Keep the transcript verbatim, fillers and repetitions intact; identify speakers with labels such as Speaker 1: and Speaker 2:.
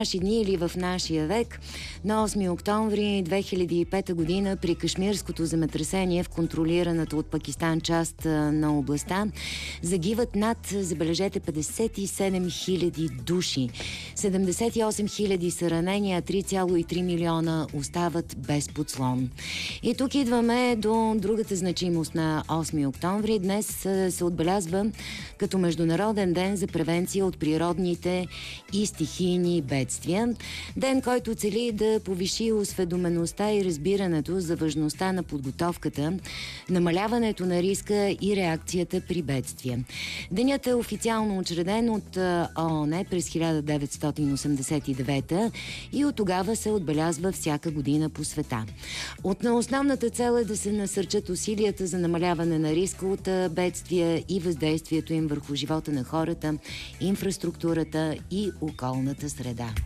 Speaker 1: наши дни или в нашия век, на осми октомври две хиляди и пета година при кашмирското земетресение в контролираната от Пакистан част на областта загиват над, забележете, петдесет и седем хиляди души. седемдесет и осем хиляди са ранени, а три цяло и три милиона остават без подслон. И тук идваме до другата значимост на осми октомври. Днес се отбелязва като Международен ден за превенция от природните и стихийни бедствия. Ден, който цели да повиши осведомеността и разбирането за важността на подготовката, намаляването на риска и реакцията при бедствия. Денят е официално учреден от ООН през хиляда деветстотин осемдесет и девета и от тогава се отбелязва всяка година по света. От на основната цел е да се насърчат усилията за намаляване на риска от бедствия и въздействието им върху живота на хората, инфраструктурата и околната среда.